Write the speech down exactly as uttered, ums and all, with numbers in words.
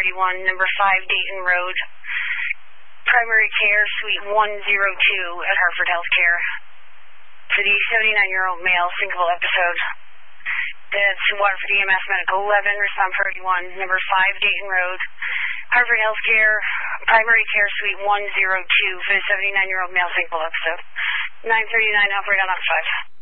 thirty-one, number five Dayton Road. Primary care, suite one oh two at Hartford Healthcare. For the seventy-nine-year-old male, syncopal episode. That's Waterford E M S Medical eleven, respond thirty-one, number five Dayton Road. Hartford Healthcare, primary care, suite one oh two for the seventy-nine-year-old male, syncopal episode. nine thirty-nine, operate on Ox five.